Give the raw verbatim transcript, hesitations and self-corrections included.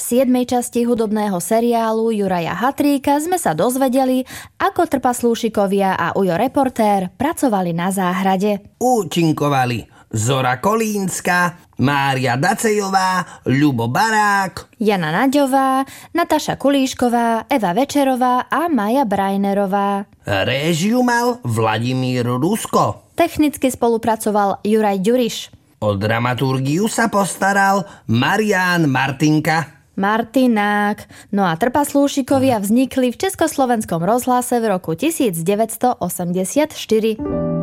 siedmej časti hudobného seriálu Juraja Hatríka sme sa dozvedeli, ako trpaslúšikovia a Ujo reportér pracovali na záhrade. Účinkovali Zora Kolínska, Mária Dacejová, Ľubo Barák, Jana Naďová, Nataša Kulíšková, Eva Večerová a Maja Brajnerová. Réžiu mal Vladimír Rusko. Technicky spolupracoval Juraj Ďuriš. O dramaturgiu sa postaral Marián Martinka. Martinák. No a trpaslúšikovia vznikli v Československom rozhlase v roku devätnásť osemdesiatštyri.